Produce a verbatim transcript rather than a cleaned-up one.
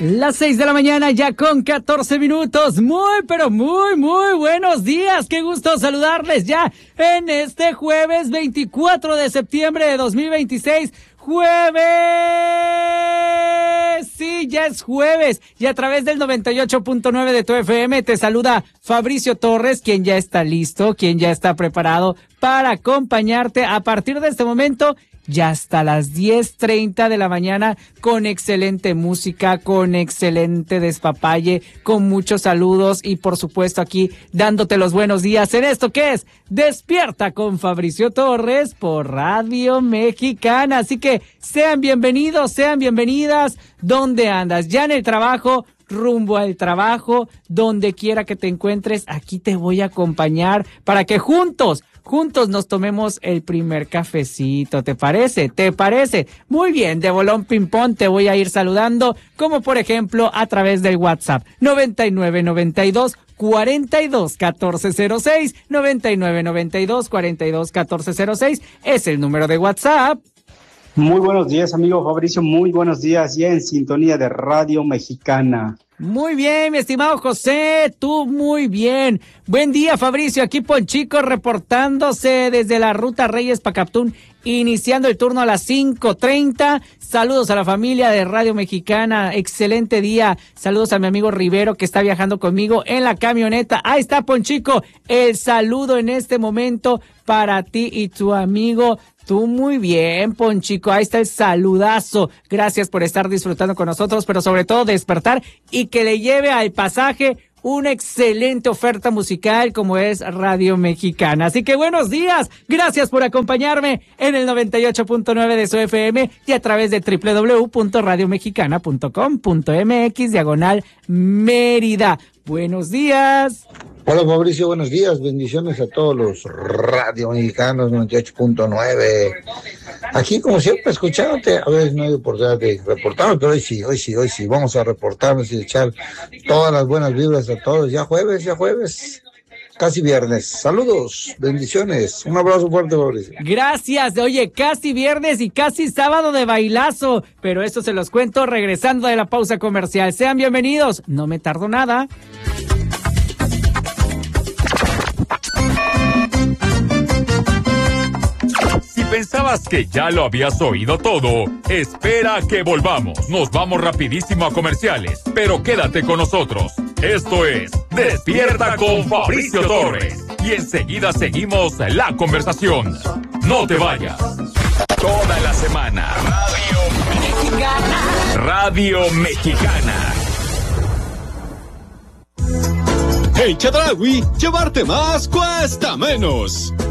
Las seis de la mañana ya con catorce minutos. Muy, pero muy, muy buenos días. Qué gusto saludarles ya en este jueves veinticuatro de septiembre de dos mil veintiséis. ¡Jueves! Sí, ya es jueves. Y a través del noventa y ocho punto nueve de tu F M te saluda Fabricio Torres, quien ya está listo, quien ya está preparado para acompañarte a partir de este momento ya hasta las diez treinta de la mañana con excelente música, con excelente despapalle, con muchos saludos y por supuesto aquí dándote los buenos días en esto que es Despierta con Fabricio Torres por Radio Mexicana. Así que sean bienvenidos, sean bienvenidas. ¿Dónde andas? ¿Ya en el trabajo? Rumbo al trabajo, donde quiera que te encuentres, aquí te voy a acompañar para que juntos, juntos nos tomemos el primer cafecito. ¿Te parece? ¿Te parece? Muy bien, de bolón ping pong te voy a ir saludando, como por ejemplo a través del WhatsApp noventa y nueve noventa y dos cuarenta y dos catorce cero seis, noventa y nueve noventa y dos cuarenta y dos catorce cero seis es el número de WhatsApp. Muy buenos días, amigo Fabricio, muy buenos días, ya en sintonía de Radio Mexicana. Muy bien, mi estimado José, tú muy bien. Buen día, Fabricio, aquí Ponchico reportándose desde la Ruta Reyes Pacaptún, iniciando el turno a las cinco treinta. Saludos a la familia de Radio Mexicana, excelente día. Saludos a mi amigo Rivero que está viajando conmigo en la camioneta. Ahí está, Ponchico, el saludo en este momento para ti y tu amigo. Tú muy bien, Ponchico, ahí está el saludazo. Gracias por estar disfrutando con nosotros, pero sobre todo despertar y que le lleve al pasaje una excelente oferta musical como es Radio Mexicana. Así que buenos días, gracias por acompañarme en el noventa y ocho punto nueve de su F M y a través de doble u doble u doble u punto radio mexicana punto com punto m x diagonal Mérida. Buenos días. Hola Fabricio, buenos días, bendiciones a todos los Radio Mexicanos noventa y ocho punto nueve. Aquí como siempre escuchándote, a veces no hay oportunidad de reportarme, pero hoy sí, hoy sí, hoy sí, vamos a reportarnos y echar todas las buenas vibras a todos. Ya jueves, ya jueves, casi viernes. Saludos, bendiciones, un abrazo fuerte, Fabricio. Gracias, oye, casi viernes y casi sábado de bailazo, pero eso se los cuento regresando de la pausa comercial. Sean bienvenidos, no me tardo nada. Si pensabas que ya lo habías oído todo, espera que volvamos. Nos vamos rapidísimo a comerciales, pero quédate con nosotros. Esto es Despierta con Fabricio Torres. Y enseguida seguimos la conversación. No te vayas. Toda la semana. Radio Mexicana. Radio Mexicana. En Chedraui, llevarte más cuesta menos.